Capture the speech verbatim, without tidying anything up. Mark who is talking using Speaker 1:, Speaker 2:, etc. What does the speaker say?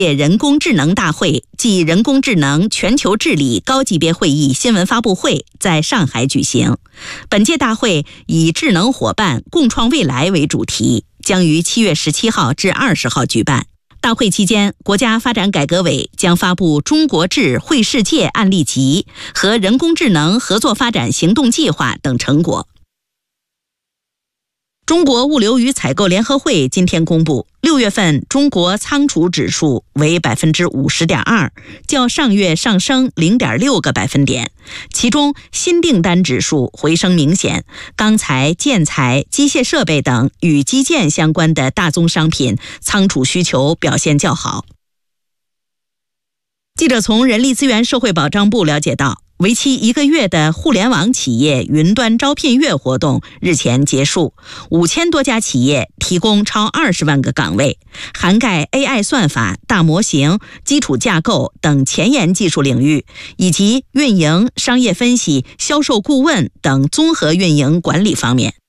Speaker 1: 人工智能大会暨人工智能全球治理高级别会议新闻发布会在上海举行。本届大会以智能伙伴共创未来为主题，将于七月十七号至二十号举办。大会期间，国家发展改革委将发布中国智惠世界案例集和人工智能合作发展行动计划等成果。中国物流与采购联合会今天公布，六月份中国仓储指数为百分之五十点二，较上月上升零点六个百分点。其中新订单指数回升明显，钢材、建材、机械设备等与基建相关的大宗商品仓储需求表现较好。记者从人力资源社会保障部了解到，为期一个月的互联网企业云端招聘月活动日前结束，五千多家企业提供超二十万个岗位，涵盖 A I 算法、大模型、基础架构等前沿技术领域，以及运营、商业分析、销售顾问等综合运营管理方面。